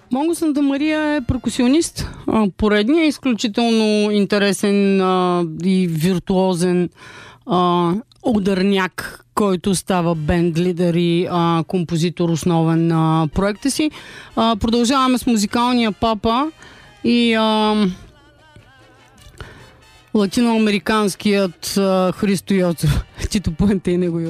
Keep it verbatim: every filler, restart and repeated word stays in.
Монго Санта Мария е перкусионист. Поредният е изключително интересен а, и виртуозен а, ударняк, който става бенд лидер и а, композитор основен на проекта си. А, продължаваме с музикалния папа и а, латиноамериканският а, Христо Йоцев. Тито Пуенте и него